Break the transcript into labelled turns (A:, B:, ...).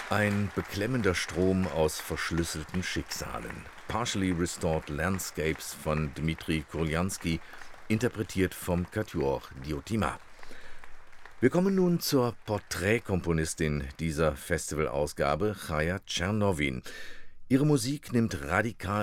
A: Ein beklemmender Strom aus verschlüsselten Schicksalen. Partially Restored Landscapes von Dmitri Kurljanski, interpretiert vom Quatuor Diotima. Wir kommen nun zur Porträtkomponistin dieser Festivalausgabe, Chaya Czernowin. Ihre Musik nimmt radikal